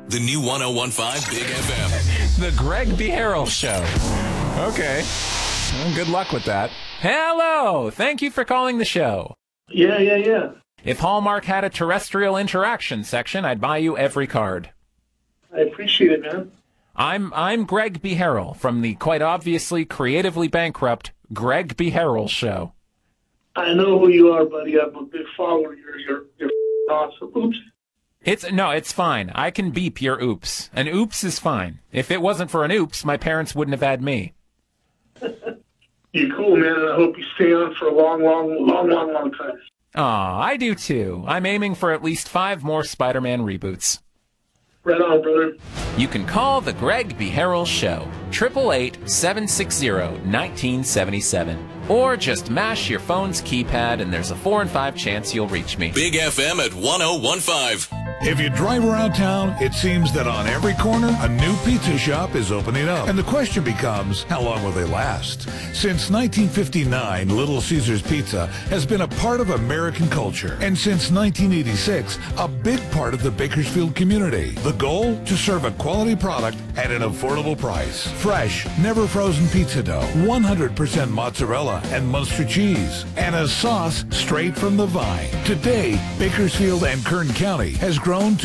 The new 101.5 Big FM. The Greg B. Harrell Show. Okay. Well, good luck with that. Hello. Thank you for calling the show. Yeah. If Hallmark had a terrestrial interaction section, I'd buy you every card. I appreciate it, man. I'm Greg B. Harrell from the quite obviously creatively bankrupt Greg B. Harrell Show. I know who you are, buddy. I'm a big follower. You're awesome. Oops. It's fine. I can beep your oops. An oops is fine. If it wasn't for an oops, my parents wouldn't have had me. You're cool, man, and I hope you stay on for a long time. Aw, I do too. I'm aiming for at least 5 more Spider-Man reboots. Right on, brother. You can call the Greg B. Harrell Show, 888-760-1977. Or just mash your phone's keypad and there's a 4 in 5 chance you'll reach me. Big FM at 101.5. If you drive around town, it seems that on every corner, a new pizza shop is opening up. And the question becomes, how long will they last? Since 1959, Little Caesars Pizza has been a part of American culture. And since 1986, a big part of the Bakersfield community. The goal? To serve a quality product at an affordable price. Fresh, never frozen pizza dough, 100% mozzarella and Munster cheese, and a sauce straight from the vine. Today, Bakersfield and Kern County has grown to